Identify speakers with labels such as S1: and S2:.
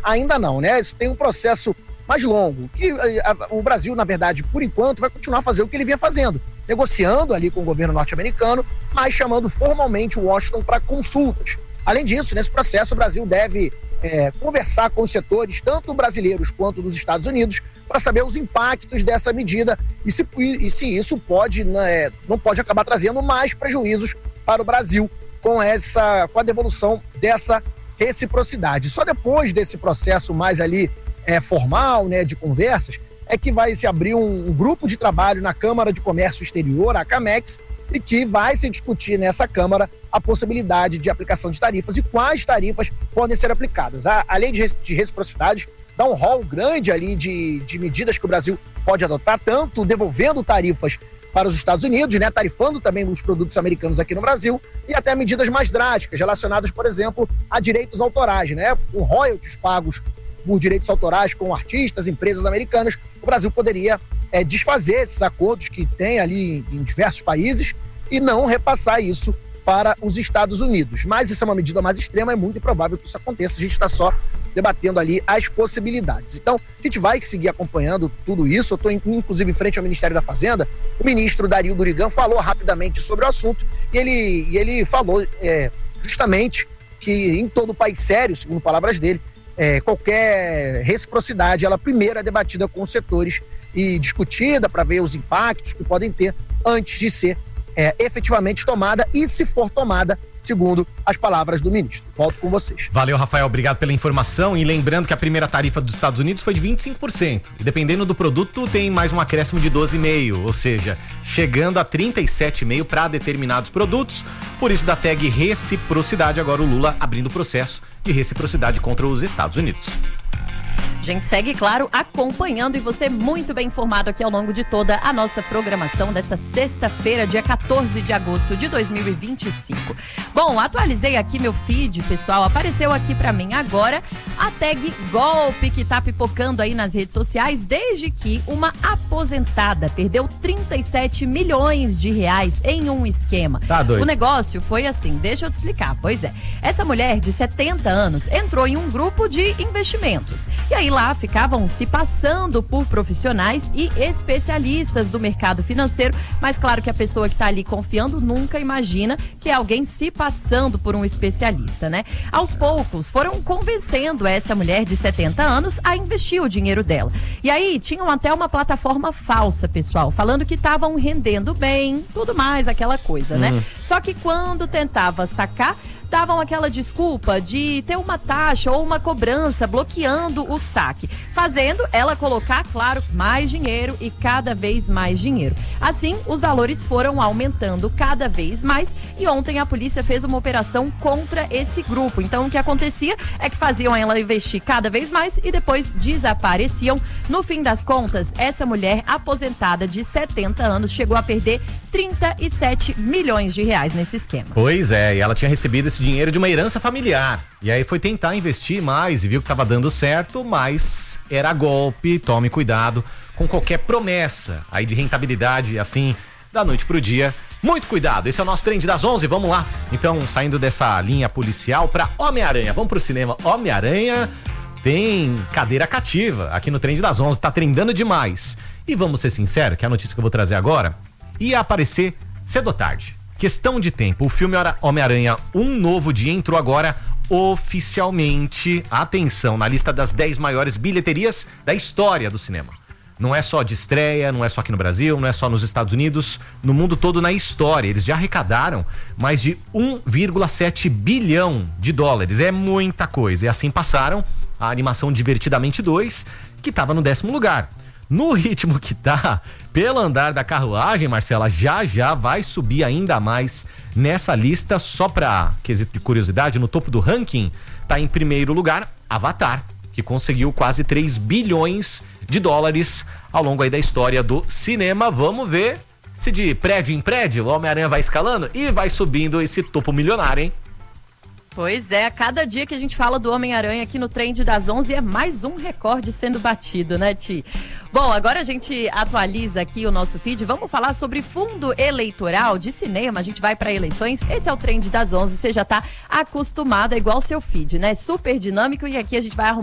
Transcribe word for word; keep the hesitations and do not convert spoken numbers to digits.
S1: ainda não, né? Isso tem um processo mais longo, que a, o Brasil, na verdade, por enquanto, vai continuar a fazer o que ele vinha fazendo, negociando ali com o governo norte-americano, mas chamando formalmente o Washington para consultas. Além disso, nesse processo, o Brasil deve é, conversar com os setores, tanto brasileiros quanto dos Estados Unidos, para saber os impactos dessa medida e se, e, e se isso pode, né, não pode acabar trazendo mais prejuízos para o Brasil com, essa, com a devolução dessa reciprocidade. Só depois desse processo mais ali é, formal, né, de conversas, é que vai se abrir um, um grupo de trabalho na Câmara de Comércio Exterior, a CAMEX, e que vai se discutir nessa Câmara a possibilidade de aplicação de tarifas e quais tarifas podem ser aplicadas. A, a lei de, de reciprocidade dá um rol grande ali de, de medidas que o Brasil pode adotar, tanto devolvendo tarifas para os Estados Unidos, né, tarifando também os produtos americanos aqui no Brasil, e até medidas mais drásticas, relacionadas, por exemplo, a direitos autorais, né, com royalties pagos por direitos autorais com artistas, empresas americanas. O Brasil poderia é, desfazer esses acordos que tem ali em diversos países e não repassar isso para os Estados Unidos. Mas isso é uma medida mais extrema, é muito improvável que isso aconteça. A gente está só debatendo ali as possibilidades. Então, a gente vai seguir acompanhando tudo isso. Eu estou, inclusive, em frente ao Ministério da Fazenda. O ministro Dario Durigan falou rapidamente sobre o assunto e ele, e ele falou é, justamente que em todo país sério, segundo palavras dele, é, qualquer reciprocidade, ela primeiro é debatida com os setores e discutida para ver os impactos que podem ter antes de ser é, efetivamente tomada e, se for tomada, segundo as palavras do ministro. Volto com vocês.
S2: Valeu, Rafael, obrigado pela informação. E lembrando que a primeira tarifa dos Estados Unidos foi de vinte e cinco por cento. E dependendo do produto, tem mais um acréscimo de doze vírgula cinco por cento, ou seja, chegando a trinta e sete vírgula cinco por cento para determinados produtos. Por isso, da tag reciprocidade, agora o Lula abrindo o processo de reciprocidade contra os Estados Unidos.
S3: A gente segue, claro, acompanhando e você muito bem informado aqui ao longo de toda a nossa programação dessa sexta-feira, dia quatorze de agosto de dois mil e vinte e cinco. Bom, atualizei aqui meu feed, pessoal, apareceu aqui pra mim agora a tag golpe que tá pipocando aí nas redes sociais desde que uma aposentada perdeu trinta e sete milhões de reais em um esquema.
S2: Tá doido.
S3: O negócio foi assim, deixa eu te explicar. Pois é, essa mulher de setenta anos entrou em um grupo de investimentos e aí lá ficavam se passando por profissionais e especialistas do mercado financeiro, mas claro que a pessoa que está ali confiando nunca imagina que é alguém se passando por um especialista, né? Aos poucos foram convencendo essa mulher de setenta anos a investir o dinheiro dela. E aí tinham até uma plataforma falsa, pessoal, falando que estavam rendendo bem, tudo mais, aquela coisa, né? Uhum. Só que quando tentava sacar, davam aquela desculpa de ter uma taxa ou uma cobrança bloqueando o saque, fazendo ela colocar, claro, mais dinheiro e cada vez mais dinheiro. Assim, os valores foram aumentando cada vez mais e ontem a polícia fez uma operação contra esse grupo. Então, o que acontecia é que faziam ela investir cada vez mais e depois desapareciam. No fim das contas, essa mulher aposentada de setenta anos chegou a perder trinta e sete milhões de reais nesse esquema.
S2: Pois é, e ela tinha recebido esse dinheiro de uma herança familiar. E aí foi tentar investir mais e viu que estava dando certo, mas era golpe. Tome cuidado com qualquer promessa aí de rentabilidade, assim, da noite pro dia. Muito cuidado, esse é o nosso Trend das onze, vamos lá. Então, saindo dessa linha policial pra Homem-Aranha, vamos pro cinema. Homem-Aranha tem cadeira cativa aqui no Trend das onze, tá trendando demais. E vamos ser sinceros, que é a notícia que eu vou trazer agora ia aparecer cedo ou tarde. Questão de tempo. O filme Homem-Aranha Um Novo Dia entrou agora oficialmente, atenção, na lista das dez maiores bilheterias da história do cinema. Não é só de estreia, não é só aqui no Brasil, não é só nos Estados Unidos, no mundo todo na história. Eles já arrecadaram mais de um vírgula sete bilhão de dólares. É muita coisa. E assim passaram a animação Divertidamente dois, que estava no décimo lugar. No ritmo que tá, pelo andar da carruagem, Marcela, já já vai subir ainda mais nessa lista. Só pra quesito de curiosidade, no topo do ranking tá em primeiro lugar Avatar, que conseguiu quase três bilhões de dólares ao longo aí da história do cinema. Vamos ver se de prédio em prédio o Homem-Aranha vai escalando e vai subindo esse topo milionário, hein?
S3: Pois é, a cada dia que a gente fala do Homem-Aranha aqui no Trend das onze é mais um recorde sendo batido, né, Ti? Bom, agora a gente atualiza aqui o nosso feed, vamos falar sobre fundo eleitoral de cinema, a gente vai para eleições, esse é o Trend das onze, você já tá acostumado, é igual seu feed, né? Super dinâmico e aqui a gente vai arrumar